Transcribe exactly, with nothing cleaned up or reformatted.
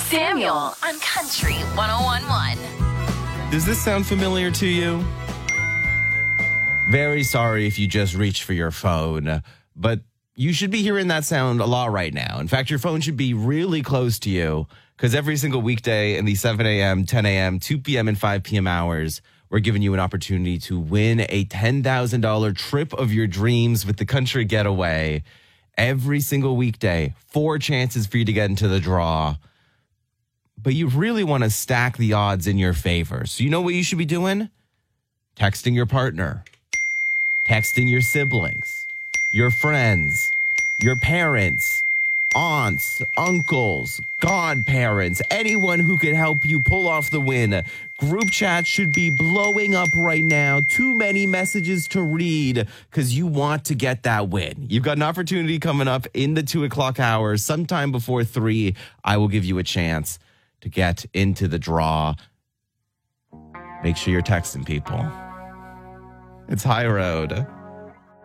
Samuel on Country one oh one point one. Does this sound familiar to you? Very sorry if you just reached for your phone, but you should be hearing that sound a lot right now. In fact, your phone should be really close to you because every single weekday in the seven a.m., ten a.m., two p.m., and five p.m. hours, we're giving you an opportunity to win a ten thousand dollars trip of your dreams with the Country Getaway. Every single weekday, four chances for you to get into the draw. But you really want to stack the odds in your favor. So you know what you should be doing? Texting your partner. Texting your siblings, your friends, your parents, aunts, uncles, godparents, anyone who could help you pull off the win. Group chat should be blowing up right now. Too many messages to read because you want to get that win. You've got an opportunity coming up in the two o'clock hour. Sometime before three, I will give you a chance to get into the draw. Make sure you're texting people. It's High Road.